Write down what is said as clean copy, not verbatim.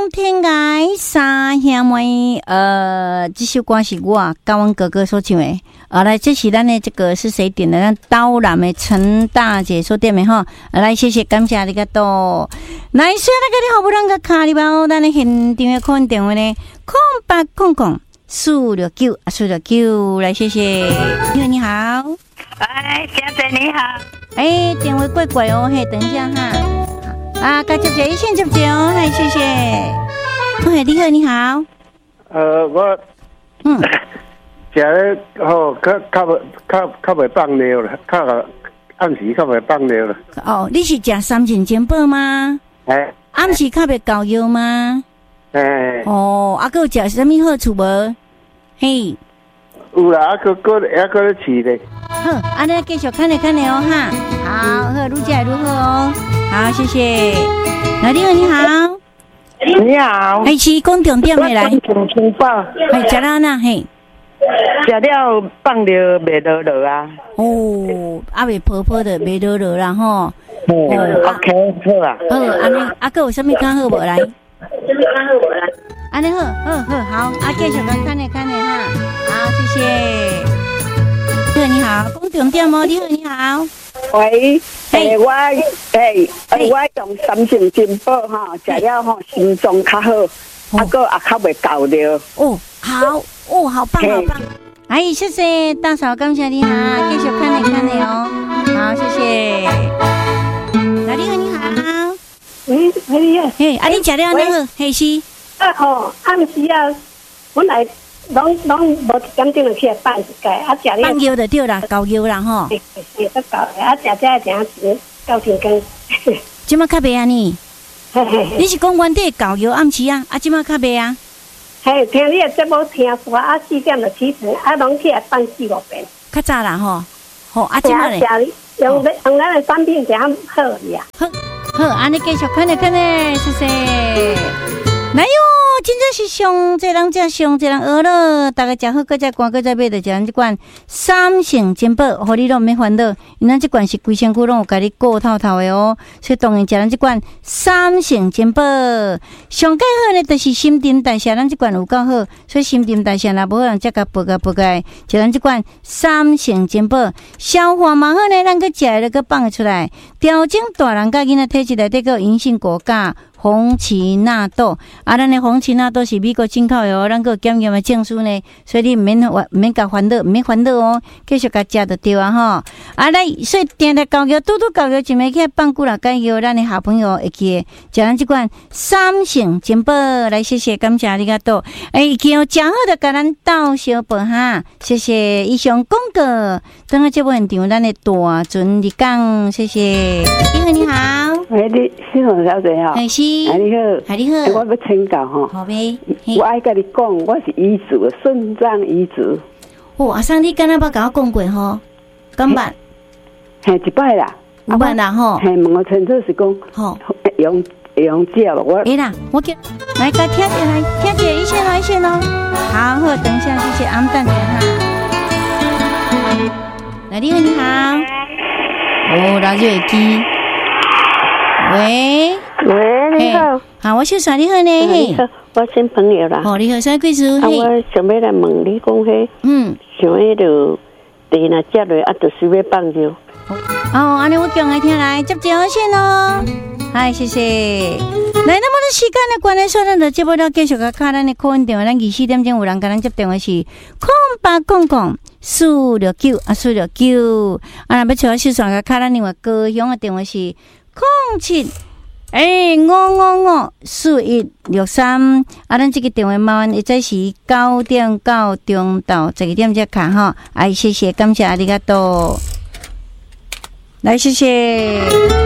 天涯三兄妹，这首歌是我甲阮哥哥所唱的。来，这是咱的这个是谁点的？咱刀南的陈大姐所点的哈。来，谢谢，感谢你个多。来，虽然那个你好不让个卡里包，咱的现场的看电话呢，0800-469-469，来，谢谢。你好， 哎，小姐你好， 哎，电话怪怪哦，嘿，等一下哈。该接一线接哦，嘿，谢谢。喂，你好，你好。 我食咧吼，较袂放尿啦，暗时较袂放尿啦。 哦，你是食三全煎宝吗？ 哎， 暗时较袂高腰吗？ 哎， 哦，还有食什么好处无？嘿， 有啦，还搁咧饲咧。 好，安尼继续看咧哦哈。好，愈食愈好哦。好，谢谢。来，你好，你好。 你好， 哎，是讲重点的来。 清饱。 哎，食了哪嘿？ 食了放了袂落落啊。 哦，袂泡泡的，袂落落啦吼。 OK， 好啊。 好，安尼，还有啥物讲好无来？安尼好，好，继续看咧哈。好，谢谢。你好，讲重点哦。你好。 喂，我用三成金宝哈，食了吼心脏较好，个也较袂高了。 哦，好棒，好棒。哎，谢谢大嫂，感谢你哈，继续看咧哦。好，谢谢。那你好，你好。 喂，你好。 嘿，你食了那个嘿是？ 暗时啊，本来拢无一点钟就起来放一届，食了。 放药就对啦，高药啦吼。 都高，食这点时到天光。 即马较袂安尼？你是讲原底高药暗时啊？即马较袂啊？ 嘿，听你的节目听煞4点就起床，拢起来放4-5遍。 较早啦吼。好，即马咧。 用咱的产品就好呀。 好，安尼继续看咧，谢谢。来哟，真正是上济人食，上济人学了，大家食好，搁再赶，搁再买，就食咱即款三成煎宝，互你拢免烦恼，因咱即款是规身躯拢有甲你顾透透的哦，所以当然食咱即款三成煎宝，上介好呢，就是新陈代谢，咱即款有够好，所以新陈代谢若无好，人则甲补个，食咱即款三成煎宝，消化嘛好呢，咱搁食了搁放出来，调整大人甲囡仔体质内底个银杏果苷。红旗纳豆，咱的红旗纳豆是美国进口的哦，咱个检验的证书呢，所以你免甲烦恼，免烦恼哦，继续甲食就对啊吼。来，所以定定高药，拄高药，一暝起来放久啦，解药，咱的好朋友会记，食咱即款三成煎宝，来谢谢，感谢你个多。记哦，食好就甲咱斗小报哈，谢谢。以上广告，等下节目现场，咱的大船入港，谢谢。你好。 喂，你新荣小姐好。 是。 你好， 你好。 我要请教吼。 好呗。 我爱甲你讲，我是遗嘱，肾脏遗嘱。 阿桑，你敢若捌甲我讲过吼？敢捌？ 一摆啦。 一摆啦吼。 问我陈主是讲， 吼， 用药了我。 啦，我叫来甲听者来，听者一线哦。好，等一下，谢谢，俺们等者哈。来，你好，你好。老热机。喂， 你好， 好，我小帅你好呢， 你好，我新朋友啦。 你好，啥贵事？ 我想要来问你讲迄，想要就地若接落，就需要放尿。 安尼我讲来听来，接电线哦。嗨，谢谢。来，那么的时间的关系，所以咱就接不到继续甲卡咱的科文电话，咱24点钟有人甲咱接电话是0800-469-469。若要找我小帅甲卡咱另外高雄的电话是07-555-4163。咱这个电话麻烦一早是9点到中到12点才卡哈。谢谢，感谢阿里嘎多。来，谢谢。